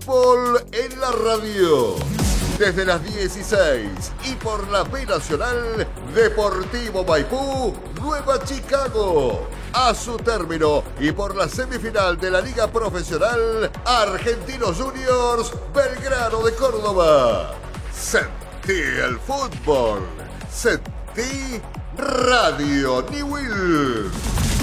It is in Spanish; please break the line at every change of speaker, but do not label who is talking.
fútbol en la radio. Desde las 16 y por la B Nacional, Deportivo Maipú, Nueva Chicago. A su término y por la semifinal de la Liga Profesional, Argentinos Juniors, Belgrano de Córdoba. Sentí el fútbol. Sentí Radio Newell.